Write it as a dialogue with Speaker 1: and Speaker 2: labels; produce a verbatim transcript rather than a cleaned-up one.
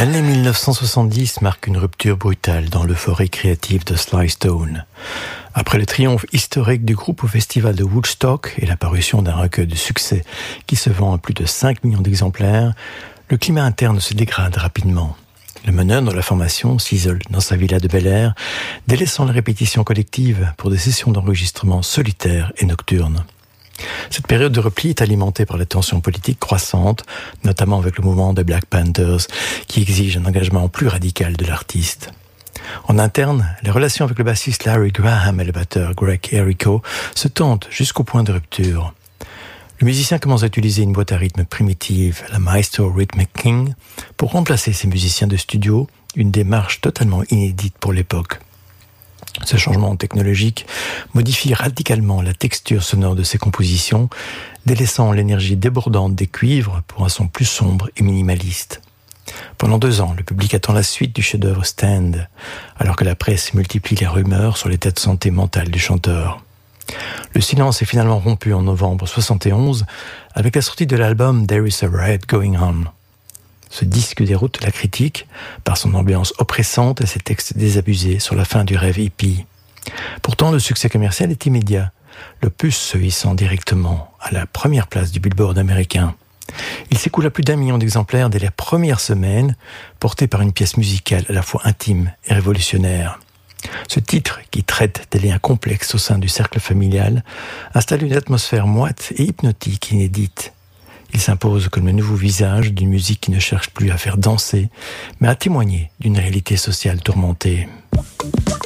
Speaker 1: L'année mille neuf cent soixante-dix marque une rupture brutale dans l'euphorie créative de Sly Stone. Après le triomphe historique du groupe au festival de Woodstock et l'apparition d'un recueil de succès qui se vend à plus de cinq millions d'exemplaires, le climat interne se dégrade rapidement. Le meneur de la formation s'isole dans sa villa de Bel Air, délaissant les répétitions collectives pour des sessions d'enregistrement solitaires et nocturnes. Cette période de repli est alimentée par la tension politique croissante, notamment avec le mouvement des Black Panthers, qui exige un engagement plus radical de l'artiste. En interne, les relations avec le bassiste Larry Graham et le batteur Greg Errico se tendent jusqu'au point de rupture. Le musicien commence à utiliser une boîte à rythme primitive, la Maestro Rhythmic King, pour remplacer ses musiciens de studio, une démarche totalement inédite pour l'époque. Ce changement technologique modifie radicalement la texture sonore de ses compositions, délaissant l'énergie débordante des cuivres pour un son plus sombre et minimaliste. Pendant deux ans, le public attend la suite du chef-d'œuvre Stand, alors que la presse multiplie les rumeurs sur l'état de santé mentale du chanteur. Le silence est finalement rompu en novembre soixante et onze avec la sortie de l'album There is a Riot Going On. Ce disque déroute la critique par son ambiance oppressante et ses textes désabusés sur la fin du rêve hippie. Pourtant, le succès commercial est immédiat, l'opus se hissant directement à la première place du Billboard américain. Il s'écoule à plus d'un million d'exemplaires dès les premières semaines, porté par une pièce musicale à la fois intime et révolutionnaire. Ce titre, qui traite des liens complexes au sein du cercle familial, installe une atmosphère moite et hypnotique inédite. Il s'impose comme le nouveau visage d'une musique qui ne cherche plus à faire danser, mais à témoigner d'une réalité sociale tourmentée.